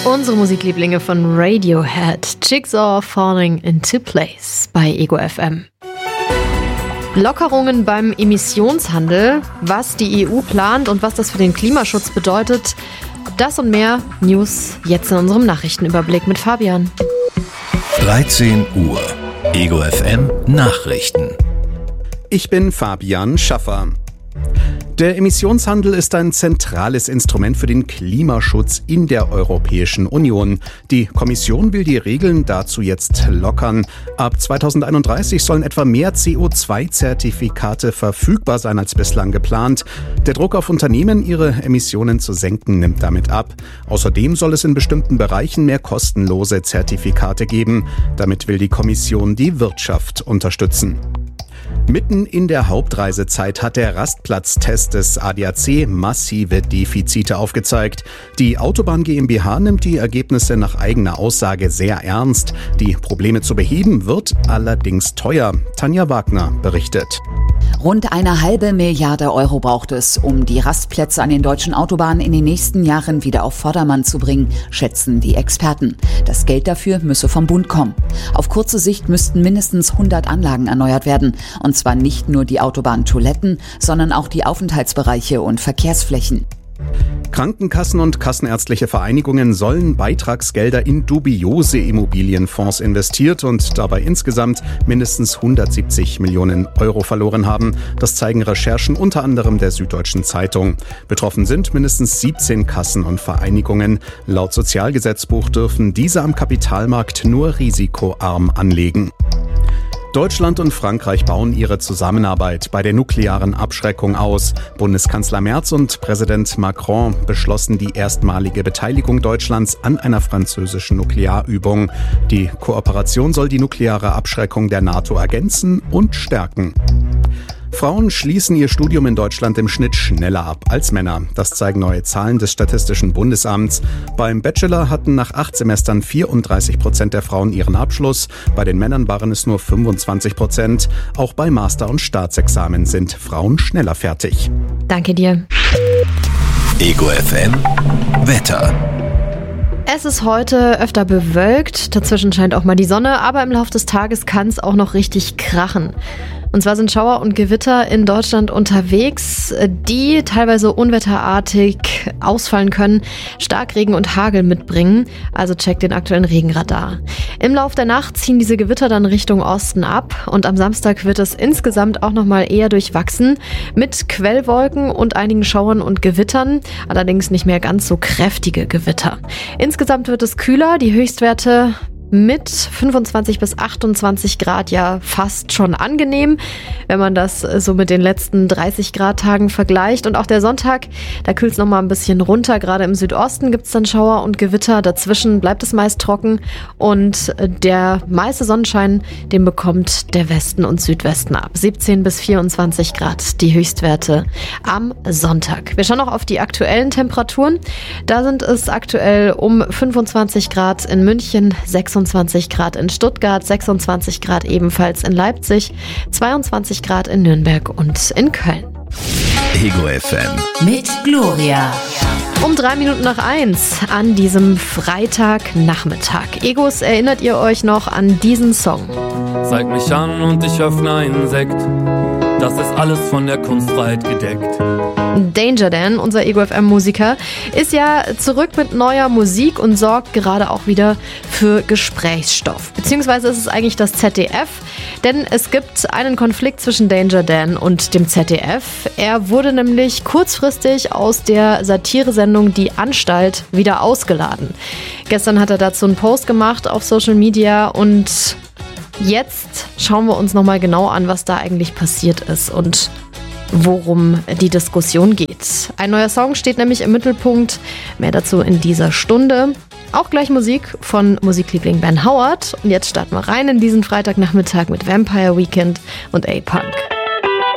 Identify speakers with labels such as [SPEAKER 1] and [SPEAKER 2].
[SPEAKER 1] Unsere Musiklieblinge von Radiohead, Jigsaw Falling into Place bei Ego FM. Lockerungen beim Emissionshandel, was die EU plant und was das für den Klimaschutz bedeutet, das und mehr News jetzt in unserem Nachrichtenüberblick mit Fabian.
[SPEAKER 2] 13 Uhr, Ego FM Nachrichten.
[SPEAKER 3] Ich bin Fabian Schaffer. Der Emissionshandel ist ein zentrales Instrument für den Klimaschutz in der Europäischen Union. Die Kommission will die Regeln dazu jetzt lockern. Ab 2031 sollen etwa mehr CO2-Zertifikate verfügbar sein als bislang geplant. Der Druck auf Unternehmen, ihre Emissionen zu senken, nimmt damit ab. Außerdem soll es in bestimmten Bereichen mehr kostenlose Zertifikate geben. Damit will die Kommission die Wirtschaft unterstützen. Mitten in der Hauptreisezeit hat der Rastplatztest des ADAC massive Defizite aufgezeigt. Die Autobahn GmbH nimmt die Ergebnisse nach eigener Aussage sehr ernst. Die Probleme zu beheben wird allerdings teuer. Tanja Wagner berichtet.
[SPEAKER 4] Rund 1,5 Milliarde Euro braucht es, um die Rastplätze an den deutschen Autobahnen in den nächsten Jahren wieder auf Vordermann zu bringen, schätzen die Experten. Das Geld dafür müsse vom Bund kommen. Auf kurze Sicht müssten mindestens 100 Anlagen erneuert werden. Und zwar nicht nur die Autobahntoiletten, sondern auch die Aufenthaltsbereiche und Verkehrsflächen.
[SPEAKER 3] Krankenkassen und kassenärztliche Vereinigungen sollen Beitragsgelder in dubiose Immobilienfonds investiert und dabei insgesamt mindestens 170 Millionen Euro verloren haben. Das zeigen Recherchen unter anderem der Süddeutschen Zeitung. Betroffen sind mindestens 17 Kassen und Vereinigungen. Laut Sozialgesetzbuch dürfen diese am Kapitalmarkt nur risikoarm anlegen. Deutschland und Frankreich bauen ihre Zusammenarbeit bei der nuklearen Abschreckung aus. Bundeskanzler Merz und Präsident Macron beschlossen die erstmalige Beteiligung Deutschlands an einer französischen Nuklearübung. Die Kooperation soll die nukleare Abschreckung der NATO ergänzen und stärken. Frauen schließen ihr Studium in Deutschland im Schnitt schneller ab als Männer. Das zeigen neue Zahlen des Statistischen Bundesamts. Beim Bachelor hatten nach 8 Semestern 34% der Frauen ihren Abschluss. Bei den Männern waren es nur 25%. Auch bei Master- und Staatsexamen sind Frauen schneller fertig.
[SPEAKER 1] Danke dir.
[SPEAKER 2] Ego FM Wetter.
[SPEAKER 1] Es ist heute öfter bewölkt, dazwischen scheint auch mal die Sonne, aber im Laufe des Tages kann es auch noch richtig krachen. Und zwar sind Schauer und Gewitter in Deutschland unterwegs, die teilweise unwetterartig ausfallen können, Starkregen und Hagel mitbringen, also checkt den aktuellen Regenradar. Im Laufe der Nacht ziehen diese Gewitter dann Richtung Osten ab und am Samstag wird es insgesamt auch nochmal eher durchwachsen mit Quellwolken und einigen Schauern und Gewittern, allerdings nicht mehr ganz so kräftige Gewitter. Insgesamt wird es kühler, die Höchstwerte mit 25 bis 28 Grad ja fast schon angenehm, wenn man das so mit den letzten 30 Grad Tagen vergleicht. Und auch der Sonntag, da kühlt es nochmal ein bisschen runter. Gerade im Südosten gibt es dann Schauer und Gewitter. Dazwischen bleibt es meist trocken und der meiste Sonnenschein, den bekommt der Westen und Südwesten ab. 17 bis 24 Grad die Höchstwerte am Sonntag. Wir schauen noch auf die aktuellen Temperaturen. Da sind es aktuell um 25 Grad in München, 26 Grad in Stuttgart, 26 Grad ebenfalls in Leipzig, 22 Grad in Nürnberg und in Köln.
[SPEAKER 2] Ego FM
[SPEAKER 4] Mit Gloria.
[SPEAKER 1] Um 1:03 an diesem Freitagnachmittag. Egos, erinnert ihr euch noch an diesen Song?
[SPEAKER 5] Zeig mich an und ich öffne einen Sekt. Das ist alles von der Kunstfreiheit gedeckt.
[SPEAKER 1] Danger Dan, unser Ego FM-Musiker, ist ja zurück mit neuer Musik und sorgt gerade auch wieder für Gesprächsstoff. Beziehungsweise ist es eigentlich das ZDF, denn es gibt einen Konflikt zwischen Danger Dan und dem ZDF. Er wurde nämlich kurzfristig aus der Satiresendung Die Anstalt wieder ausgeladen. Gestern hat er dazu einen Post gemacht auf Social Media und jetzt schauen wir uns nochmal genau an, was da eigentlich passiert ist und worum die Diskussion geht. Ein neuer Song steht nämlich im Mittelpunkt. Mehr dazu in dieser Stunde. Auch gleich Musik von Musikliebling Ben Howard. Und jetzt starten wir rein in diesen Freitagnachmittag mit Vampire Weekend und A-Punk.